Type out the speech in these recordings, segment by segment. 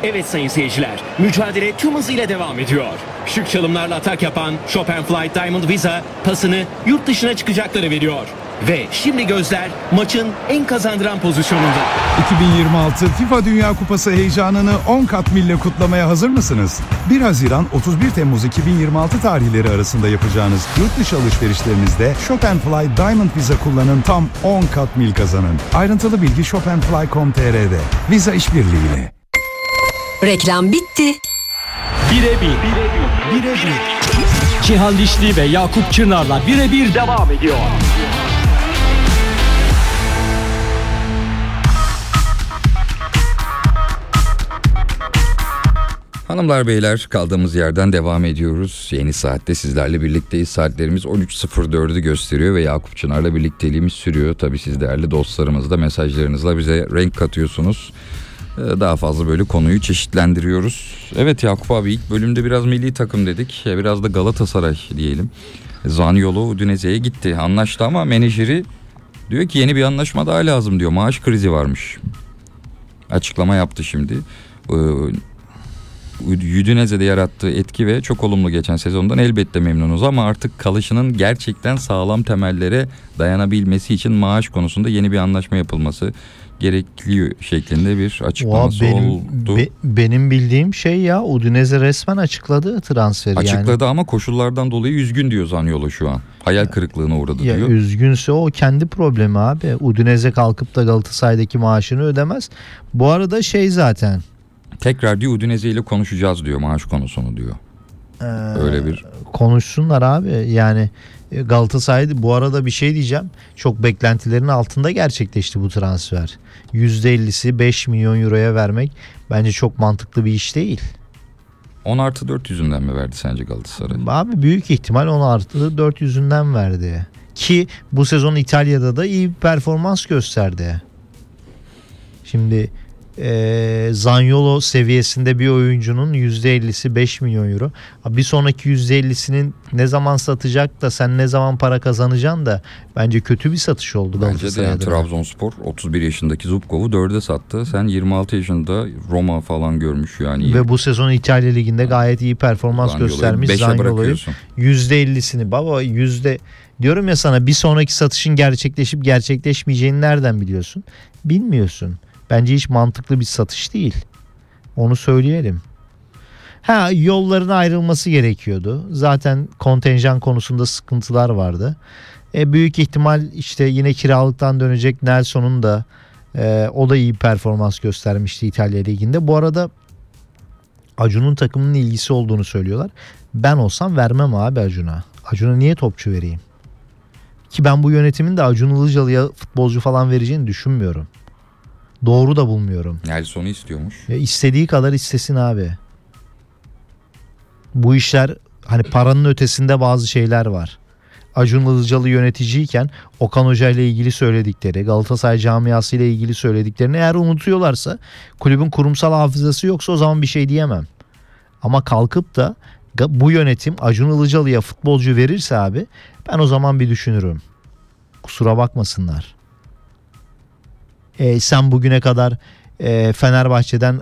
Evet sayın seyirciler, mücadele tüm hızıyla devam ediyor. Şık çalımlarla atak yapan Chopin Flight Diamond Visa pasını yurt dışına çıkacaklara veriyor. Ve şimdi gözler maçın en kazandıran pozisyonunda. 2026 FIFA Dünya Kupası heyecanını 10 kat mille kutlamaya hazır mısınız? 1 Haziran 31 Temmuz 2026 tarihleri arasında yapacağınız yurt dışı alışverişlerinizde Chopin Fly Diamond Visa kullanın, tam 10 kat mil kazanın. Ayrıntılı bilgi chopinfly.com.tr'de. Visa işbirliğiyle. Reklam bitti. Birebir. Cihan Dişli ve Yakup Çınar'la birebir devam ediyor. Hanımlar beyler, kaldığımız yerden devam ediyoruz. Yeni saatte sizlerle birlikteyiz. Saatlerimiz 13.04'ü gösteriyor ve Yakup Çınar'la birlikteliğimiz sürüyor. Tabii siz değerli dostlarımız da mesajlarınızla bize renk katıyorsunuz. Daha fazla böyle konuyu çeşitlendiriyoruz. Evet Yakup abi, ilk bölümde biraz milli takım dedik. Biraz da Galatasaray diyelim. Zaniolo Udinese'ye gitti. Anlaştı ama menajeri diyor ki yeni bir anlaşma daha lazım diyor. Maaş krizi varmış. Açıklama yaptı şimdi. Udinese'de yarattığı etki ve çok olumlu geçen sezondan elbette memnunuz ama artık kalışının gerçekten sağlam temellere dayanabilmesi için maaş konusunda yeni bir anlaşma yapılması gerekli şeklinde bir açıklaması oldu. Benim bildiğim şey ya, Udinese resmen açıkladı transferi. Açıkladı yani. Ama koşullardan dolayı üzgün diyor Zaniolo şu an. Hayal kırıklığına uğradı ya diyor. Üzgünse o kendi problemi abi. Udinese kalkıp da Galatasaray'daki maaşını ödemez. Bu arada zaten. Tekrar diyor Udinese ile konuşacağız diyor maaş konusunu diyor. Öyle bir. Konuşsunlar abi. Yani Galatasaray'da bu arada bir şey diyeceğim. Çok beklentilerin altında gerçekleşti bu transfer. %50'si 5 milyon euroya vermek bence çok mantıklı bir iş değil. 10+4 yüzünden mi verdi sence Galatasaray? Abi büyük ihtimal 10+4 yüzünden verdi. Ki bu sezon İtalya'da da iyi bir performans gösterdi. Şimdi Zaniolo seviyesinde bir oyuncunun %50'si 5 milyon euro. Bir sonraki %50'sinin ne zaman satacak da sen ne zaman para kazanacaksın da bence kötü bir satış oldu. Bence de yani Trabzonspor 31 yaşındaki Zubkov'u 4'e sattı. Sen 26 yaşında Roma falan görmüş yani. Ve bu sezon İtalya Ligi'nde gayet iyi performans göstermiş Zaniolo'yu. %50'sini baba diyorum ya sana, bir sonraki satışın gerçekleşip gerçekleşmeyeceğini nereden biliyorsun? Bilmiyorsun. Bence hiç mantıklı bir satış değil. Onu söyleyelim. Yolların ayrılması gerekiyordu. Zaten kontenjan konusunda sıkıntılar vardı. Büyük ihtimal yine kiralıktan dönecek Nelson'un da o da iyi performans göstermişti İtalya Ligi'nde. Bu arada Acun'un takımının ilgisi olduğunu söylüyorlar. Ben olsam vermem abi Acun'a. Acun'a niye topçu vereyim? Ki ben bu yönetimin de Acun Ilıcalı'ya futbolcu falan vereceğini düşünmüyorum. Doğru da bulmuyorum. Nelson'u istiyormuş. İstediği kadar istesin abi. Bu işler paranın ötesinde bazı şeyler var. Acun Ilıcalı yöneticiyken Okan Hoca ile ilgili söyledikleri, Galatasaray camiası ile ilgili söylediklerini eğer unutuyorlarsa, kulübün kurumsal hafızası yoksa o zaman bir şey diyemem. Ama kalkıp da bu yönetim Acun Ilıcalı'ya futbolcu verirse abi, ben o zaman bir düşünürüm. Kusura bakmasınlar. Sen bugüne kadar Fenerbahçe'den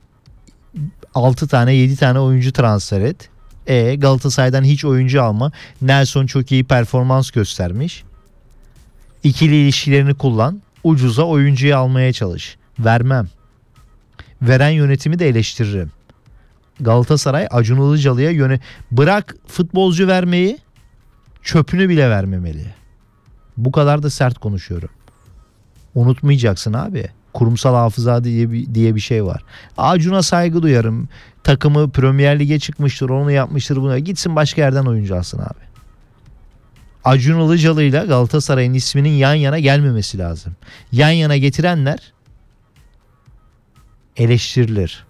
6 tane 7 tane oyuncu transfer et. Galatasaray'dan hiç oyuncu alma. Nelson çok iyi performans göstermiş. İkili ilişkilerini kullan. Ucuza oyuncuyu almaya çalış. Vermem. Veren yönetimi de eleştiririm. Galatasaray Acun Ilıcalı'ya bırak futbolcu vermeyi, çöpünü bile vermemeli. Bu kadar da sert konuşuyorum. Unutmayacaksın abi. Kurumsal hafıza diye bir şey var. Acun'a saygı duyarım. Takımı Premier Lig'e çıkmıştır, onu yapmıştır, bunu. Gitsin başka yerden oyuncu alsın abi. Acun Ilıcalı ile Galatasaray'ın isminin yan yana gelmemesi lazım. Yan yana getirenler eleştirilir.